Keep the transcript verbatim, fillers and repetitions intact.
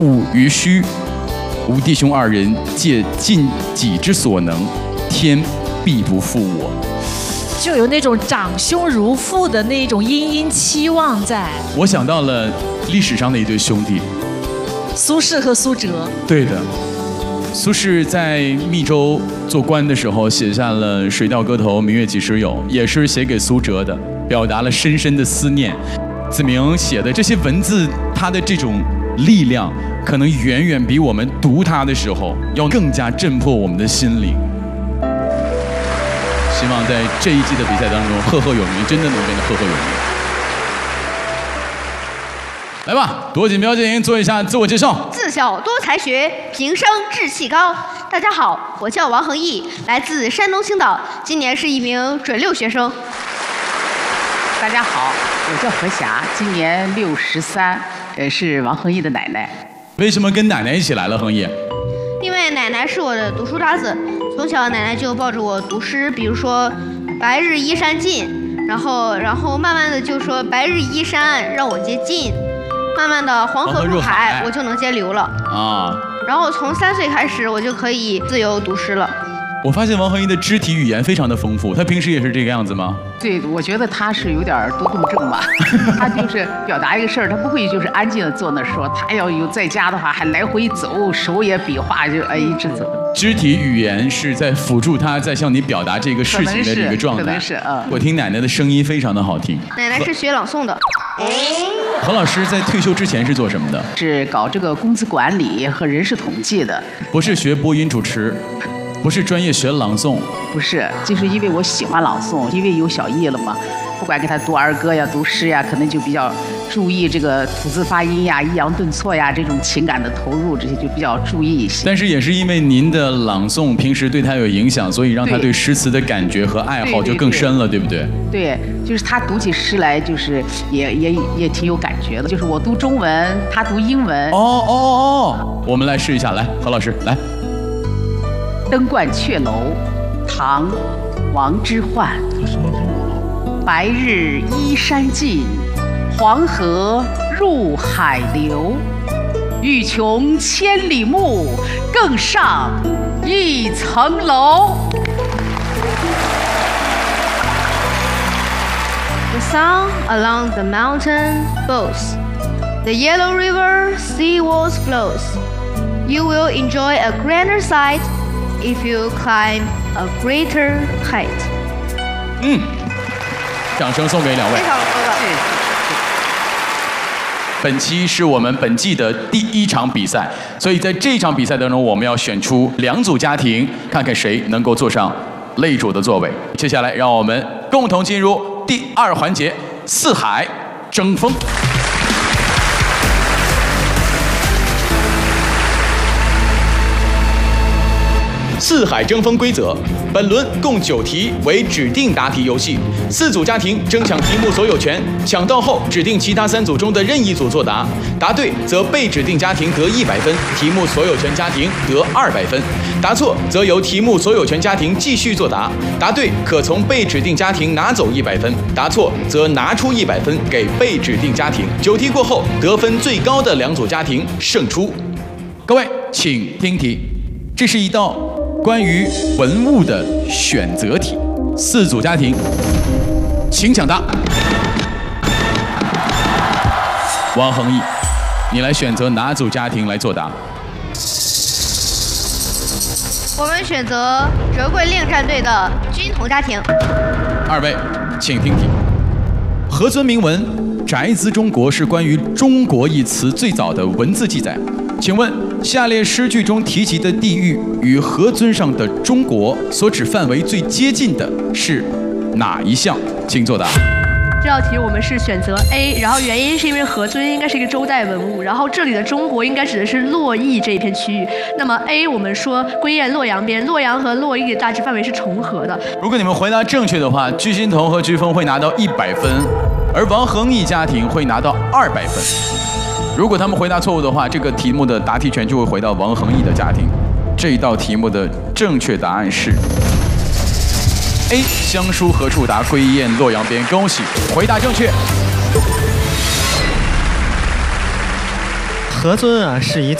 吾于虚，吾弟兄二人借尽己之所能，天必不负我。 就有那种长兄如父的那种殷殷期望在。 我想到了历史上的一对兄弟， 苏轼和苏辙。 对的。苏轼在密州做官的时候写下了《水调歌头·明月几时有》，也是写给苏辙的，表达了深深的思念。子明写的这些文字，它的这种力量，可能远远比我们读它的时候要更加震破我们的心灵。希望在这一季的比赛当中赫赫有名，真的能变得赫赫有名。来吧，夺锦标精英做一下自我介绍。 自小多才学，平生志气高。大家好，我叫王恒毅，来自山东青岛，今年是一名准六学生。 大家好，我叫何霞，今年六十三，呃，是王恒毅的奶奶。 为什么跟奶奶一起来了，恒毅？ 因为奶奶是我的读书搭子，从小奶奶就抱着我读诗，比如说“白日依山尽”，然后然后慢慢的就说“白日依山让我接近”，慢慢的黄河入海我就能接流了啊。然后从三岁开始，我就可以自由读诗了。 我发现王恒毅的肢体语言非常的丰富，他平时也是这个样子吗？ 对，我觉得他是有点多动症吧。他就是表达一个事儿，他不会就是安静的坐那说，他要有在家的话还来回走，手也比划，就哎一直走。 肢体语言是在辅助他在向你表达这个事情的这个状态。 可能是，可能是，嗯。 我听奶奶的声音非常的好听。 奶奶是学朗诵的。 何老师在退休之前是做什么的？ 是搞这个工资管理和人事统计的。 不是学播音主持。不是专业学朗诵， 不是，就是因为我喜欢朗诵，因为有小艺了嘛，不管给他读儿歌呀、读诗呀，可能就比较注意这个吐字发音呀、抑扬顿挫呀这种情感的投入，这些就比较注意一些。 但是也是因为您的朗诵平时对他有影响，所以让他对诗词的感觉和爱好就更深了， 对, 对, 对, 对不对？ 对，就是他读起诗来，就是也也也挺有感觉的。就是我读中文，他读英文。 哦哦哦，我们来试一下，来，何老师来。 登鹳雀楼，唐·王之涣。白日依山尽，黄河入海流。欲穷千里目，更上一层楼。 The sun along the mountain bows, the yellow river seawards flows. You will enjoy a grander sight.If you climb a greater height， 嗯，掌声送给两位。 非常好的。 本期是我们本季的第一场比赛，所以在这场比赛当中，我们要选出两组家庭，看看谁能够坐上擂主的座位。接下来，让我们共同进入第二环节——四海争锋。四海争锋规则：本轮共九题，为指定答题游戏。四组家庭争抢题目所有权，抢到后指定其他三组中的任意组作答，答对则被指定家庭得一百分，题目所有权家庭得二百分。答错则由题目所有权家庭继续作答，答对可从被指定家庭拿走一百分，答错则拿出一百分给被指定家庭。九题过后，得分最高的两组家庭胜出。各位，请听题，这是一道关于文物的选择题，四组家庭，请抢答。王恒毅，你来选择哪组家庭来作答？ 我们选择折桂令战队的军统家庭。 二位，请听题。何尊铭文“宅兹中国”是关于“中国”一词最早的文字记载。请问，下列诗句中提及的地域与何尊上的“中国”所指范围最接近的是哪一项？请作答。 这道题我们是选择 A， 然后原因是因为何尊应该是一个周代文物，然后这里的中国应该指的是洛邑这一片区域。那么 A 我们说归雁洛阳边，洛阳和洛邑的大致范围是重合的。 如果你们回答正确的话，居心彤和居峰会拿到一百分，而王恒毅家庭会拿到二百分。如果他们回答错误的话，这个题目的答题权就会回到王恒毅的家庭。这一道题目的正确答案是 A， 乡书何处达，归雁洛阳边。恭喜，回答正确。 何尊啊是一